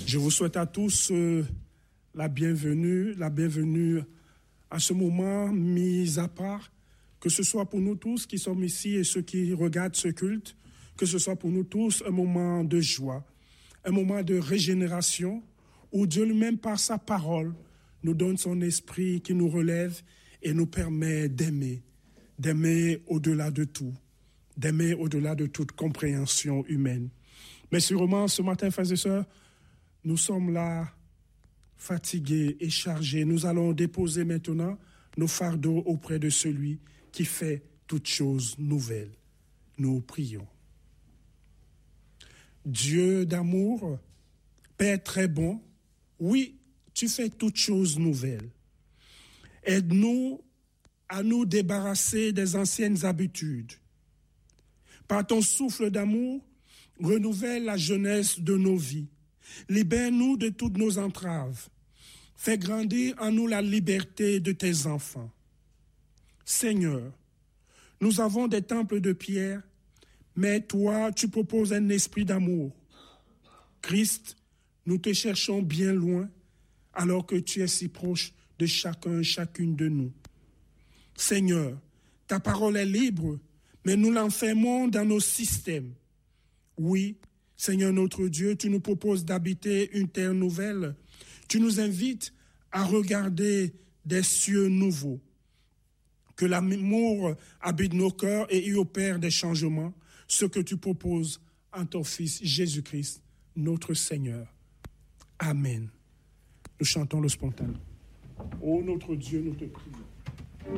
Je vous souhaite à tous la bienvenue à ce moment mis à part, que ce soit pour nous tous qui sommes ici et ceux qui regardent ce culte, que ce soit pour nous tous un moment de joie, un moment de régénération, où Dieu lui-même, par sa parole, nous donne son esprit qui nous relève et nous permet d'aimer au-delà de tout, d'aimer au-delà de toute compréhension humaine. Mais sûrement, ce matin, frères et sœurs, nous sommes là, fatigués et chargés. Nous allons déposer maintenant nos fardeaux auprès de celui qui fait toutes choses nouvelles. Nous prions. Dieu d'amour, Père très bon, oui, tu fais toutes choses nouvelles. Aide-nous à nous débarrasser des anciennes habitudes. Par ton souffle d'amour, renouvelle la jeunesse de nos vies. Libère-nous de toutes nos entraves. Fais grandir en nous la liberté de tes enfants. Seigneur, nous avons des temples de pierre, mais toi, tu proposes un esprit d'amour. Christ, nous te cherchons bien loin, alors que tu es si proche de chacune de nous. Seigneur, ta parole est libre, mais nous l'enfermons dans nos systèmes. Oui, Seigneur notre Dieu, tu nous proposes d'habiter une terre nouvelle. Tu nous invites à regarder des cieux nouveaux. Que l'amour habite nos cœurs et y opère des changements, ce que tu proposes en ton Fils Jésus-Christ, notre Seigneur. Amen. Nous chantons le spontané. Ô notre Dieu, nous te prions.